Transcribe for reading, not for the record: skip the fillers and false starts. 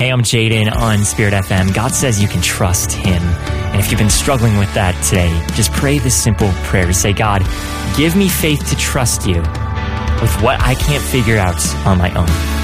Hey, I'm Jaden on Spirit FM. God says you can trust Him. And if you've been struggling with that today, just pray this simple prayer to say, God, give me faith to trust you with what I can't figure out on my own.